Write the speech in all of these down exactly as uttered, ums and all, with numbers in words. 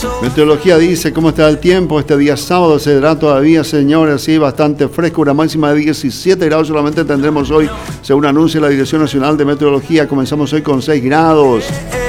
Meteorología dice cómo está el tiempo. Este día sábado se dará todavía, señores, sí, bastante fresco, una máxima de diecisiete grados solamente tendremos hoy, según anuncia la Dirección Nacional de Meteorología. Comenzamos hoy con seis grados.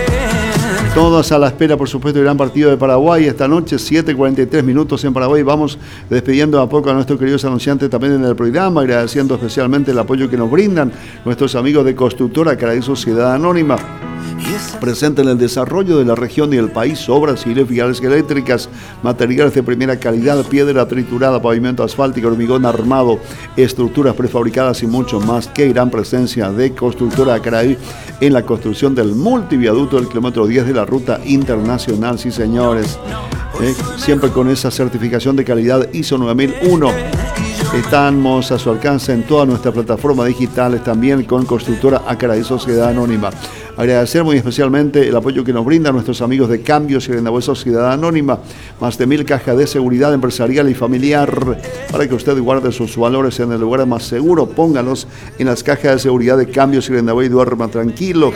Todos a la espera, por supuesto, del gran partido de Paraguay esta noche, siete cuarenta y tres minutos en Paraguay. Vamos despidiendo a poco a nuestros queridos anunciantes también en el programa, agradeciendo especialmente el apoyo que nos brindan nuestros amigos de Constructora Caraí Sociedad Anónima, presente en el desarrollo de la región y el país, obras civiles, viales y eléctricas, materiales de primera calidad, piedra triturada, pavimento asfáltico, hormigón armado, estructuras prefabricadas y mucho más. Qué gran presencia de Constructora Caraí en la construcción del multiviaducto del kilómetro diez de la ruta internacional, sí señores, eh, siempre con esa certificación de calidad I S O nueve mil uno. Estamos a su alcance en todas nuestras plataformas digitales, también con Constructora Acaraí Sociedad Anónima. Agradecer muy especialmente el apoyo que nos brindan nuestros amigos de Cambios y Rendabuel Sociedad Anónima. Más de mil cajas de seguridad empresarial y familiar para que usted guarde sus valores en el lugar más seguro. Póngalos en las cajas de seguridad de Cambios y Rendabuel y duerma tranquilo.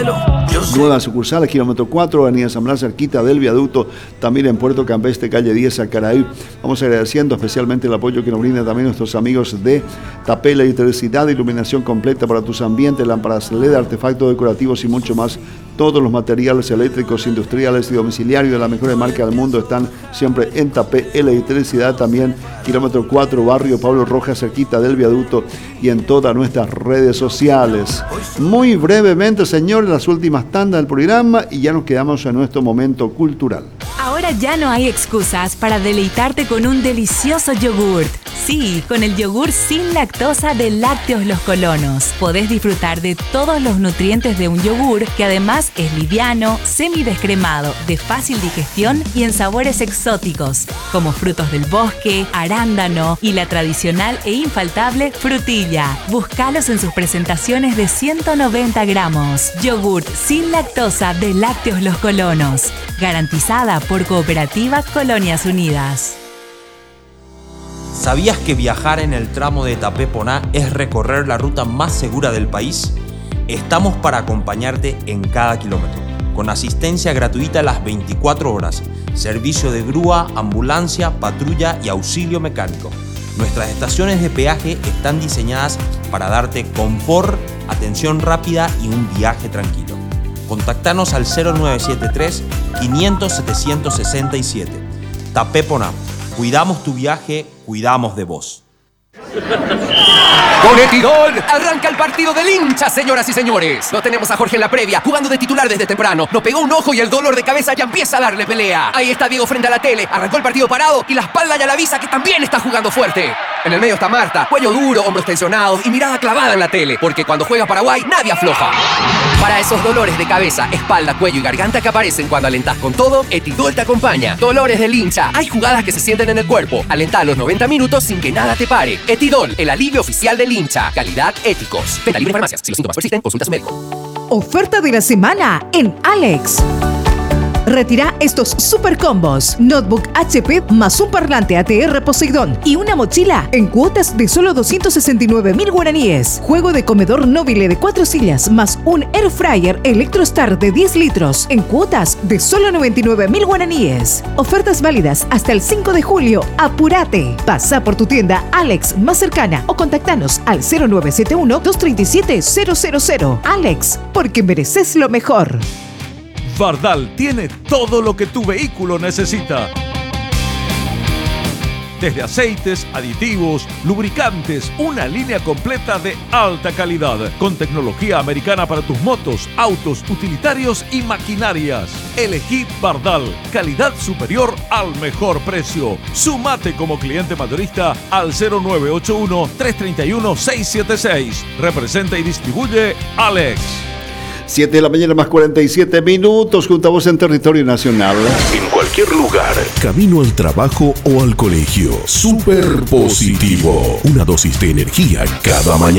Nueva sucursal, kilómetro cuatro, avenida San Blas, cerquita del viaducto, también en Puerto Campestre, calle diez, Acaraí. Vamos agradeciendo especialmente el apoyo que nos brindan también nuestros amigos de Tapé Electricidad, iluminación completa para tus ambientes, lámparas L E D, artefactos decorativos y mucho más. Todos los materiales eléctricos, industriales y domiciliarios de la mejor marca del mundo están siempre en Tapé Electricidad, también kilómetro cuatro, barrio Pablo Rojas, cerquita del viaducto, y en todas nuestras redes sociales. Muy brevemente, señores, las últimas tandas del programa y ya nos quedamos en nuestro momento cultural. Ahora ya no hay excusas para deleitarte con un delicioso yogurt. Sí, con el yogur sin lactosa de Lácteos Los Colonos. Podés disfrutar de todos los nutrientes de un yogur que además es liviano, semidescremado, de fácil digestión y en sabores exóticos, como frutos del bosque, arándano y la tradicional e infaltable frutilla. Búscalos en sus presentaciones de ciento noventa gramos. Yogur sin lactosa de Lácteos Los Colonos. Garantizada por Cooperativa Colonias Unidas. ¿Sabías que viajar en el tramo de Tapé-Poná es recorrer la ruta más segura del país? Estamos para acompañarte en cada kilómetro, con asistencia gratuita las veinticuatro horas, servicio de grúa, ambulancia, patrulla y auxilio mecánico. Nuestras estaciones de peaje están diseñadas para darte confort, atención rápida y un viaje tranquilo. Contactanos al cero nueve siete tres, quinientos, setecientos sesenta y siete. Tapé-Poná. Cuidamos tu viaje, cuidamos de vos. Con Etidol arranca el partido del hincha, señoras y señores. Lo tenemos a Jorge en la previa, jugando de titular desde temprano. Nos pegó un ojo y el dolor de cabeza ya empieza a darle pelea. Ahí está Diego frente a la tele, arrancó el partido parado y la espalda ya la avisa que también está jugando fuerte. En el medio está Marta, cuello duro, hombros tensionados y mirada clavada en la tele, porque cuando juega Paraguay nadie afloja. Para esos dolores de cabeza, espalda, cuello y garganta que aparecen cuando alentás con todo, Etidol te acompaña. Dolores del hincha, hay jugadas que se sienten en el cuerpo. Alentá los noventa minutos sin que nada te pare. Etidol, el alivio oficial del hincha. Calidad, éticos. Venta libre en farmacias. Si los síntomas persisten, consulta a su médico. Oferta de la semana en Alex. Retira estos super combos. Notebook H P más un parlante A T R Poseidón y una mochila en cuotas de solo doscientos sesenta y nueve mil guaraníes. Juego de comedor Nobile de cuatro sillas más un Air Fryer Electrostar de diez litros en cuotas de solo noventa y nueve mil guaraníes. Ofertas válidas hasta el cinco de julio. ¡Apúrate! Pasa por tu tienda Alex más cercana o contactanos al cero nueve siete uno, dos tres siete, cero cero cero. Alex, porque mereces lo mejor. Fardal tiene todo lo que tu vehículo necesita. Desde aceites, aditivos, lubricantes, una línea completa de alta calidad, con tecnología americana para tus motos, autos, utilitarios y maquinarias. Elegí Fardal, calidad superior al mejor precio. Sumate como cliente mayorista al cero nueve ocho uno, tres tres uno, seis siete seis. Representa y distribuye Alex. siete de la mañana más cuarenta y siete minutos, junto a vos en territorio nacional. En cualquier lugar, camino al trabajo o al colegio. Super positivo. Una dosis de energía cada mañana.